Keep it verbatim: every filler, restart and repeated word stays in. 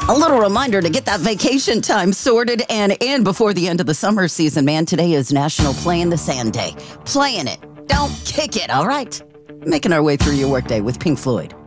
A little reminder to get that vacation time sorted and in before the end of the summer season, man. Today is National Play in the Sand Day. Playing it. Don't kick it, all right? Making our way through your workday with Pink Floyd.